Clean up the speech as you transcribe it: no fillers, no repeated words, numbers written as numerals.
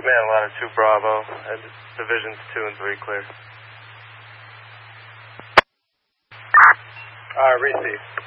Command ladder 2 Bravo, and divisions 2 and 3 clear. Received.